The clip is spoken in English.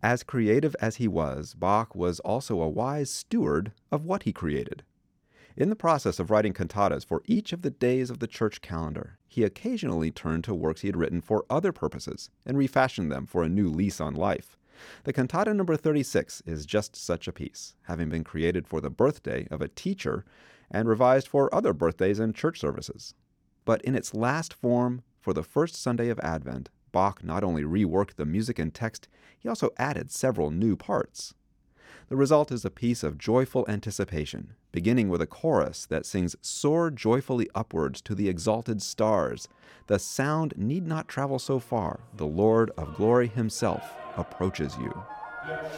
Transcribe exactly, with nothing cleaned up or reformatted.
As creative as he was, Bach was also a wise steward of what he created. In the process of writing cantatas for each of the days of the church calendar, he occasionally turned to works he had written for other purposes and refashioned them for a new lease on life. The cantata number thirty-six is just such a piece, having been created for the birthday of a teacher and revised for other birthdays and church services. But in its last form, for the first Sunday of Advent, Bach not only reworked the music and text, he also added several new parts. The result is a piece of joyful anticipation, beginning with a chorus that sings "Soar joyfully upwards to the exalted stars. The sound need not travel so far. The Lord of glory himself approaches you."